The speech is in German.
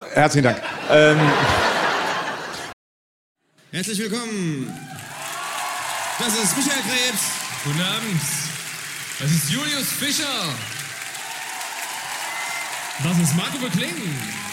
herzlichen Dank. Herzlich willkommen. Das ist Michael Krebs. Guten Abend. Das ist Julius Fischer. Das ist Marco Bekling.